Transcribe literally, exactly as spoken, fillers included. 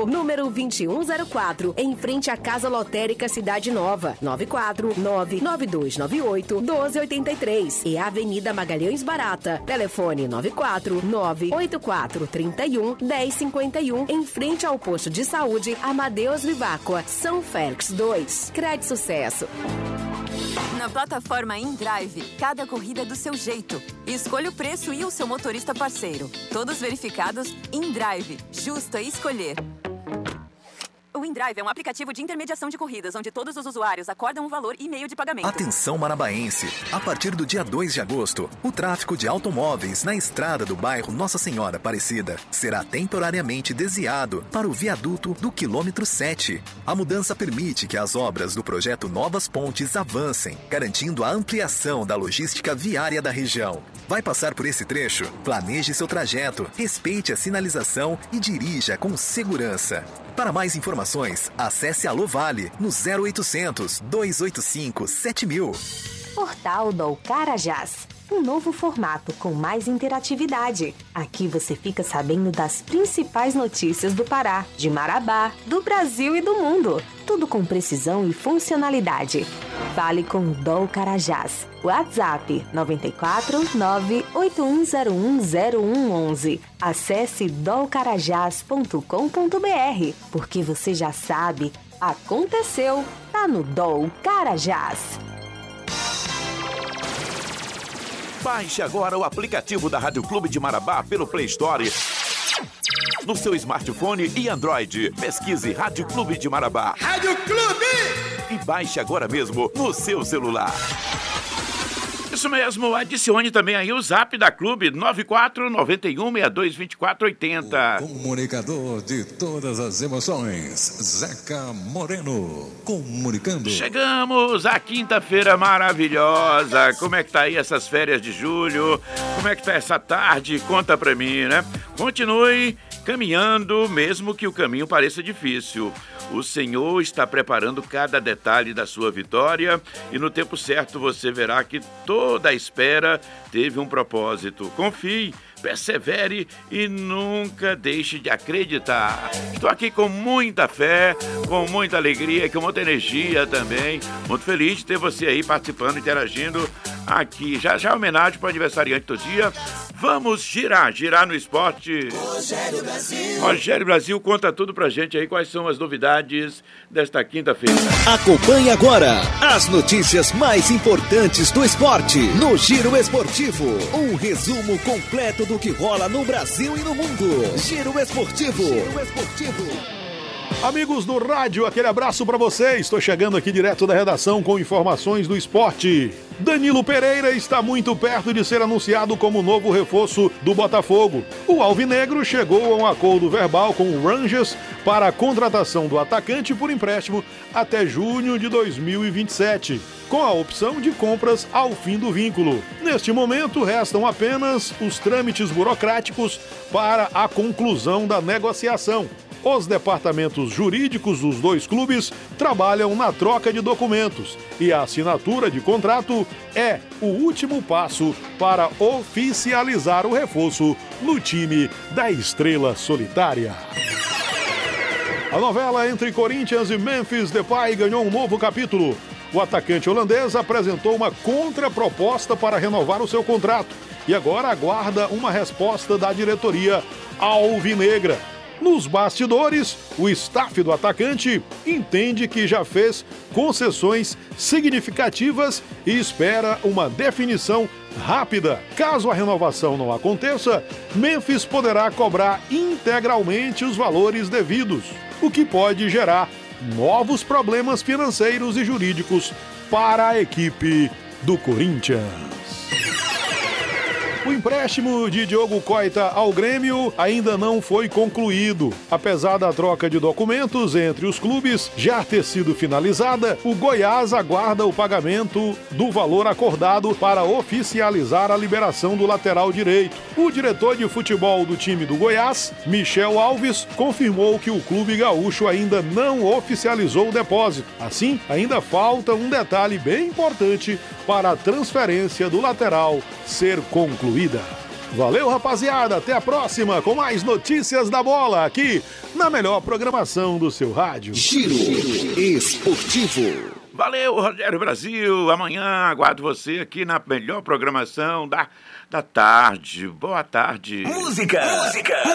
Osasco, número vinte e um zero quatro, em frente à Casa Lotérica Cidade Nova, nove quatro nove nove dois nove oito um dois oito três. E Avenida Magalhães Barata, telefone nove quatro nove oito quatro três um um zero cinco um, em frente ao posto de saúde Amadeus Viváqua, São Félix dois. Crédito Sucesso. Na plataforma InDrive, cada corrida é do seu jeito. Escolha o preço e o seu motorista parceiro. Todos verificados. InDrive, justo é escolher. O InDrive é um aplicativo de intermediação de corridas, onde todos os usuários acordam um valor e meio de pagamento. Atenção marabaense! A partir do dia dois de agosto, o tráfego de automóveis na estrada do bairro Nossa Senhora Aparecida será temporariamente desviado para o viaduto do quilômetro sete. A mudança permite que as obras do projeto Novas Pontes avancem, garantindo a ampliação da logística viária da região. Vai passar por esse trecho? Planeje seu trajeto, respeite a sinalização e dirija com segurança. Para mais informações, acesse Alô Vale no zero oitocentos, dois oito cinco, sete mil. Portal do Carajás. Um novo formato com mais interatividade. Aqui você fica sabendo das principais notícias do Pará, de Marabá, do Brasil e do mundo. Tudo com precisão e funcionalidade. Fale com Dol Carajás. WhatsApp nove quatro nove oito um zero um zero um um um. Acesse dol carajás ponto com ponto b r, porque você já sabe, aconteceu, tá no Dol Carajás. Baixe agora o aplicativo da Rádio Clube de Marabá pelo Play Store, no seu smartphone e Android. Pesquise Rádio Clube de Marabá. Rádio Clube! E baixe agora mesmo no seu celular. Isso mesmo, adicione também aí o zap da Clube, nove quatro nove um seis dois dois quatro oito zero. O comunicador de todas as emoções, Zeca Moreno, comunicando. Chegamos à quinta-feira maravilhosa. Como é que tá aí essas férias de julho? Como é que tá essa tarde? Conta pra mim, né? Continue caminhando, mesmo que o caminho pareça difícil. O Senhor está preparando cada detalhe da sua vitória e no tempo certo você verá que toda a espera teve um propósito. Confie, persevere e nunca deixe de acreditar. Estou aqui com muita fé, com muita alegria, com muita energia também. Muito feliz de ter você aí participando, interagindo aqui. Já já homenagem para o aniversariante do dia. Vamos girar, girar no esporte. Rogério Brasil. Rogério Brasil, conta tudo pra gente aí, quais são as novidades desta quinta-feira. Acompanhe agora as notícias mais importantes do esporte no Giro Esportivo. Um resumo completo do que rola no Brasil e no mundo. Giro Esportivo. Giro Esportivo. Amigos do rádio, aquele abraço para vocês. Estou chegando aqui direto da redação com informações do esporte. Danilo Pereira está muito perto de ser anunciado como novo reforço do Botafogo. O alvinegro chegou a um acordo verbal com o Rangers para a contratação do atacante por empréstimo até junho de dois mil e vinte e sete, com a opção de compras ao fim do vínculo. Neste momento, restam apenas os trâmites burocráticos para a conclusão da negociação. Os departamentos jurídicos dos dois clubes trabalham na troca de documentos e a assinatura de contrato é o último passo para oficializar o reforço no time da Estrela Solitária. A novela entre Corinthians e Memphis Depay ganhou um novo capítulo. O atacante holandês apresentou uma contraproposta para renovar o seu contrato e agora aguarda uma resposta da diretoria alvinegra. Nos bastidores, o staff do atacante entende que já fez concessões significativas e espera uma definição rápida. Caso a renovação não aconteça, Memphis poderá cobrar integralmente os valores devidos, o que pode gerar novos problemas financeiros e jurídicos para a equipe do Corinthians. O empréstimo de Diogo Coita ao Grêmio ainda não foi concluído. Apesar da troca de documentos entre os clubes já ter sido finalizada, o Goiás aguarda o pagamento do valor acordado para oficializar a liberação do lateral direito. O diretor de futebol do time do Goiás, Michel Alves, confirmou que o clube gaúcho ainda não oficializou o depósito. Assim, ainda falta um detalhe bem importante para a transferência do lateral ser concluída. Valeu, rapaziada. Até a próxima com mais notícias da bola aqui na melhor programação do seu rádio. Giro Esportivo. Valeu, Rogério Brasil. Amanhã aguardo você aqui na melhor programação da, da tarde. Boa tarde. Música. Música.